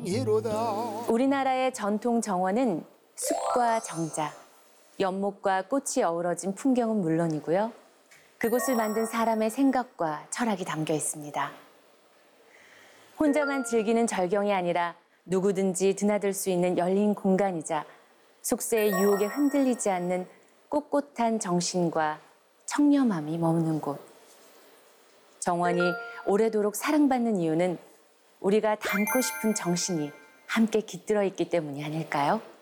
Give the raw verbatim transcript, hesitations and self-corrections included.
정이로다. 우리나라의 전통 정원은 숲과 정자, 연못과 꽃이 어우러진 풍경은 물론이고요. 그곳을 만든 사람의 생각과 철학이 담겨 있습니다. 혼자만 즐기는 절경이 아니라 누구든지 드나들 수 있는 열린 공간이자 속세의 유혹에 흔들리지 않는 꼿꼿한 정신과 청렴함이 머무는 곳. 정원이 오래도록 사랑받는 이유는 우리가 담고 싶은 정신이 함께 깃들어 있기 때문이 아닐까요?